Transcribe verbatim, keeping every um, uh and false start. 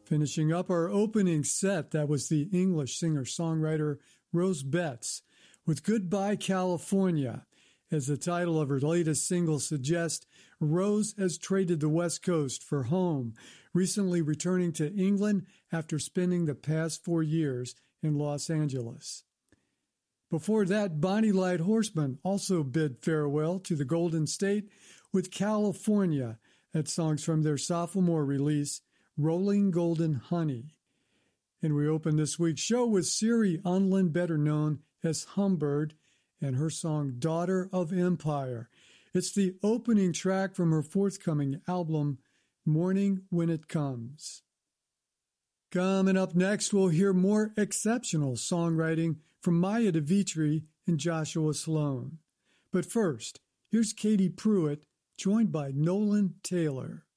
Finishing up our opening set, that was the English singer-songwriter Rose Betts with Goodbye California. As the title of her latest single suggests, Rose has traded the West Coast for home, recently returning to England after spending the past four years in Los Angeles. Before that, Bonnie Light Horseman also bid farewell to the Golden State with California. That song's from their sophomore release, Rolling Golden Honey. And we open this week's show with Siri Unlin, better known as Humbird, and her song Daughter of Empire. It's the opening track from her forthcoming album, Morning When It Comes. Coming up next, we'll hear more exceptional songwriting from Maya DeVitri and Joshua Sloan. But first, here's Katie Pruitt, joined by Nolan Taylor.